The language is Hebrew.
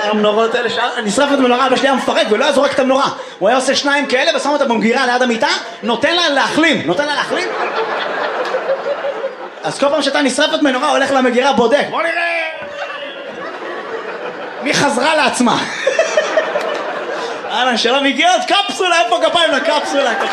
המנורות האלה, נשרפת מנורה, אבא שלי היה מפרק ולא היה זורק את המנורה. הוא היה עושה 2 כאלה ושם אותה במגירה ליד המיטה, נותן לה להחלים. אז כל פעם שאתה נשרפת מנורה, הולך למגירה, בודק. בוא נראה מי חזרה לעצמה. שלום, הגיע עוד קפסולה, איפה כפיים לקפסולה?